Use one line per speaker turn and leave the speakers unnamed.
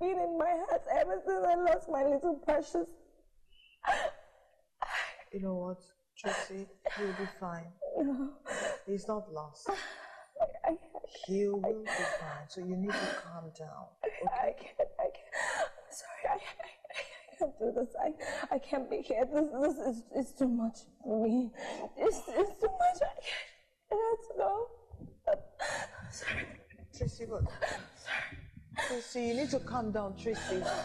beating my heart ever since I lost my little precious.
You know what, Tracy? He'll be fine.
No.
He's not lost.
I
He will be fine. So you need to calm down. Okay?
I can't. I'm sorry. I can't do this. I can't be here. This is too much for me. It's too much. I have to go. I'm sorry.
Tracy, what?
Sorry.
Tracy, you need to calm down, Tracy.